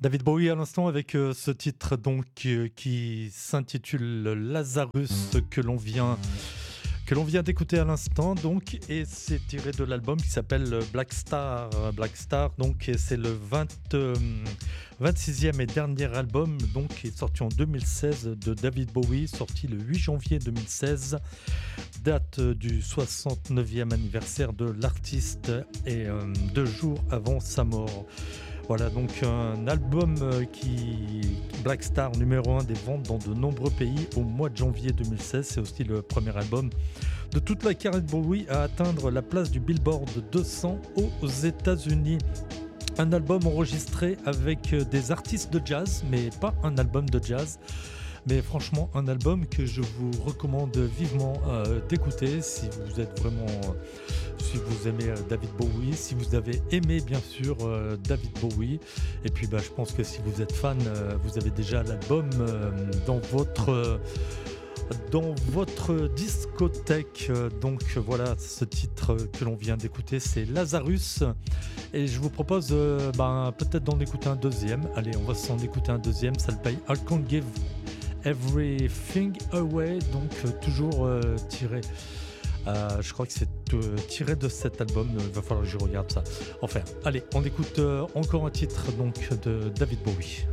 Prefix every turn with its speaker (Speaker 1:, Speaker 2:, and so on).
Speaker 1: David Bowie à l'instant avec ce titre donc qui s'intitule Lazarus que l'on vient d'écouter à l'instant donc et c'est tiré de l'album qui s'appelle Black Star. Black Star donc et c'est le 26e et dernier album donc qui est sorti en 2016 de David Bowie, sorti le 8 janvier 2016, date du 69e anniversaire de l'artiste et 2 jours avant sa mort. Voilà donc un album Black Star numéro 1 des ventes dans de nombreux pays au mois de janvier 2016. C'est aussi le premier album de toute la carrière de Bowie à atteindre la place du Billboard 200 aux États-Unis. Un album enregistré avec des artistes de jazz, mais pas un album de jazz. Mais franchement, un album que je vous recommande vivement d'écouter si vous êtes vraiment, si vous aimez David Bowie, si vous avez aimé bien sûr David Bowie. Et puis je pense que si vous êtes fan, vous avez déjà l'album dans votre discothèque. Donc voilà, ce titre que l'on vient d'écouter, c'est Lazarus. Et je vous propose peut-être d'en écouter un deuxième. Allez, on va s'en écouter un deuxième. Ça le paye. I Can't Give Everything Away, donc toujours tiré. Je crois que c'est tiré de cet album. Il va falloir que je regarde ça. Enfin, allez, on écoute encore un titre donc de David Bowie.